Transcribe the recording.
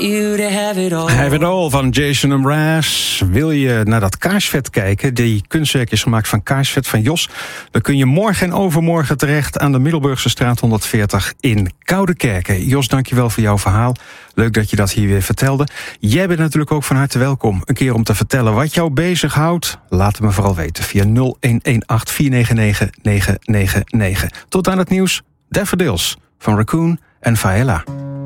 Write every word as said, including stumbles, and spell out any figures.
you to have it all. Have It All van Jason Mraz. Wil je naar dat kaarsvet kijken? Die kunstwerk is gemaakt van kaarsvet van Jos. Dan kun je morgen en overmorgen terecht aan de Middelburgse straat honderdveertig in Koudekerke. Jos, dankjewel voor jouw verhaal. Leuk dat je dat hier weer vertelde. Jij bent natuurlijk ook van harte welkom. Een keer om te vertellen wat jou bezighoudt. Laat het me vooral weten via nul een een acht vier negen negen negen negen negen. Tot aan het nieuws. Daffodils van Raccoon en Faela.